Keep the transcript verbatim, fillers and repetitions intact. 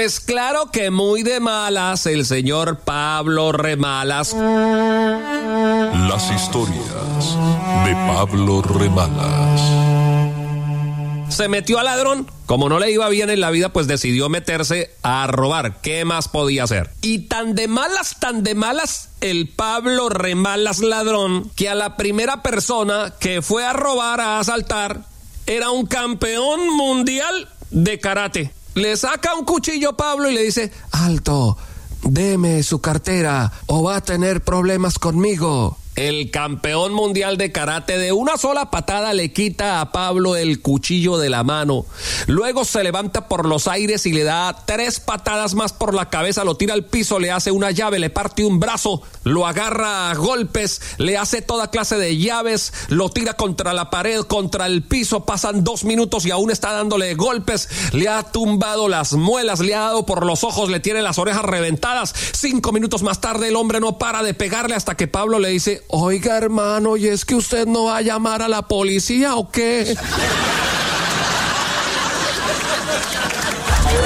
Pues claro que muy de malas el señor Pablo Remalas. Las historias de Pablo Remalas. Se metió al ladrón. Como no le iba bien en la vida, pues decidió meterse a robar. ¿Qué más podía hacer? Y tan de malas, tan de malas el Pablo Remalas ladrón, que a la primera persona que fue a robar, a asaltar, era un campeón mundial de karate. Le saca un cuchillo Pablo y le dice: alto, deme su cartera o va a tener problemas conmigo. El campeón mundial de karate de una sola patada le quita a Pablo el cuchillo de la mano. Luego se levanta por los aires y le da tres patadas más por la cabeza, lo tira al piso, le hace una llave, le parte un brazo, lo agarra a golpes, le hace toda clase de llaves, lo tira contra la pared, contra el piso, pasan dos minutos y aún está dándole golpes, le ha tumbado las muelas, le ha dado por los ojos, le tiene las orejas reventadas. Cinco minutos más tarde el hombre no para de pegarle hasta que Pablo le dice: oiga, hermano, ¿y es que usted no va a llamar a la policía o qué?